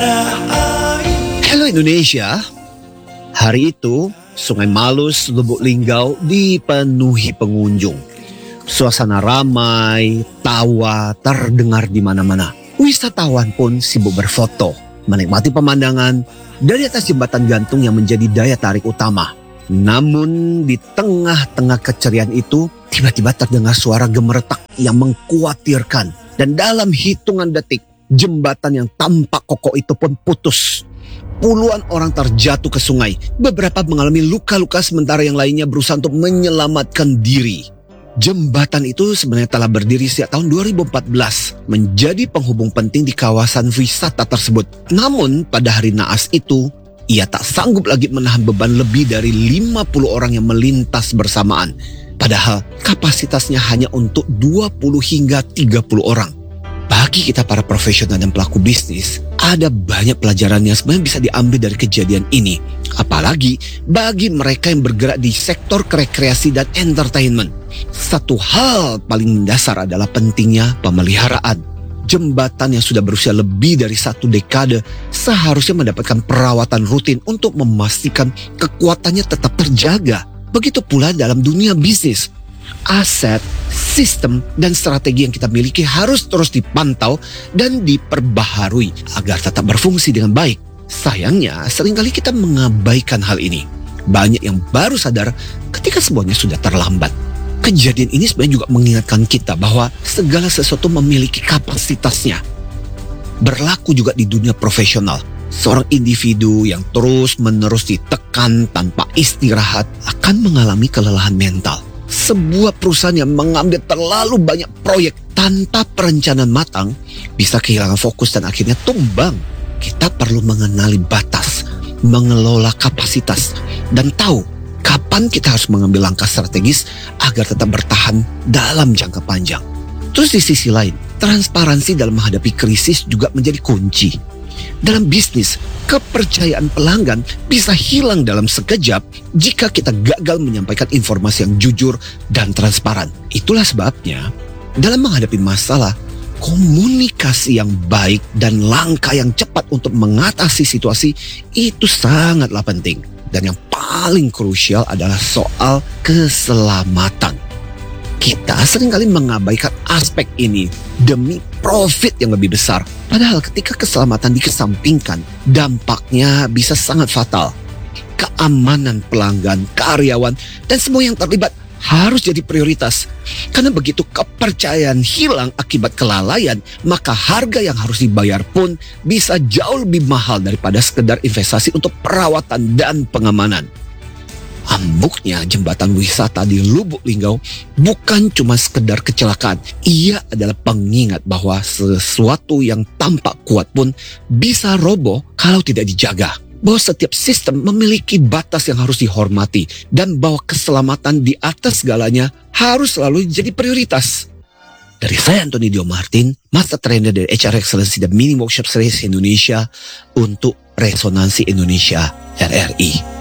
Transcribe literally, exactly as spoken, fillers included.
Halo Indonesia, hari itu Sungai Malus, Lubuk Linggau dipenuhi pengunjung. Suasana ramai, tawa terdengar di mana-mana. Wisatawan pun sibuk berfoto, menikmati pemandangan dari atas jembatan gantung yang menjadi daya tarik utama. Namun di tengah-tengah keceriaan itu, tiba-tiba terdengar suara gemeretak yang mengkhawatirkan. Dan dalam hitungan detik, jembatan yang tampak kokoh itu pun putus. Puluhan orang terjatuh ke sungai. Beberapa mengalami luka-luka sementara yang lainnya berusaha untuk menyelamatkan diri. Jembatan itu sebenarnya telah berdiri sejak tahun dua ribu empat belas. Menjadi penghubung penting di kawasan wisata tersebut. Namun pada hari naas itu, ia tak sanggup lagi menahan beban lebih dari lima puluh orang yang melintas bersamaan. Padahal kapasitasnya hanya untuk dua puluh hingga tiga puluh orang. Bagi kita para profesional dan pelaku bisnis, ada banyak pelajaran yang sebenarnya bisa diambil dari kejadian ini. Apalagi bagi mereka yang bergerak di sektor rekreasi dan entertainment. Satu hal paling mendasar adalah pentingnya pemeliharaan. Jembatan yang sudah berusia lebih dari satu dekade seharusnya mendapatkan perawatan rutin untuk memastikan kekuatannya tetap terjaga. Begitu pula dalam dunia bisnis. Aset, sistem, dan strategi yang kita miliki harus terus dipantau dan diperbaharui agar tetap berfungsi dengan baik. Sayangnya, seringkali kita mengabaikan hal ini. Banyak yang baru sadar ketika semuanya sudah terlambat. Kejadian ini sebenarnya juga mengingatkan kita bahwa segala sesuatu memiliki kapasitasnya. Berlaku juga di dunia profesional. Seorang individu yang terus-menerus ditekan tanpa istirahat akan mengalami kelelahan mental. Sebuah perusahaan yang mengambil terlalu banyak proyek tanpa perencanaan matang bisa kehilangan fokus dan akhirnya tumbang. Kita perlu mengenali batas, mengelola kapasitas, dan tahu kapan kita harus mengambil langkah strategis agar tetap bertahan dalam jangka panjang. Terus di sisi lain, transparansi dalam menghadapi krisis juga menjadi kunci. Dalam bisnis, kepercayaan pelanggan bisa hilang dalam sekejap jika kita gagal menyampaikan informasi yang jujur dan transparan. Itulah sebabnya, dalam menghadapi masalah, komunikasi yang baik dan langkah yang cepat untuk mengatasi situasi itu sangatlah penting. Dan yang paling krusial adalah soal keselamatan. Kita seringkali mengabaikan aspek ini demi profit yang lebih besar. Padahal ketika keselamatan dikesampingkan, dampaknya bisa sangat fatal. Keamanan pelanggan, karyawan, dan semua yang terlibat harus jadi prioritas. Karena begitu kepercayaan hilang akibat kelalaian, maka harga yang harus dibayar pun bisa jauh lebih mahal daripada sekedar investasi untuk perawatan dan pengamanan. Ambruknya jembatan wisata di Lubuk Linggau bukan cuma sekedar kecelakaan. Ia adalah pengingat bahwa sesuatu yang tampak kuat pun bisa roboh kalau tidak dijaga. Bahwa setiap sistem memiliki batas yang harus dihormati. Dan bahwa keselamatan di atas segalanya harus selalu jadi prioritas. Dari saya Anthony Dio Martin, Master Trainer dari H R Excellency dan Mini Workshop Series Indonesia untuk Resonansi Indonesia R R I.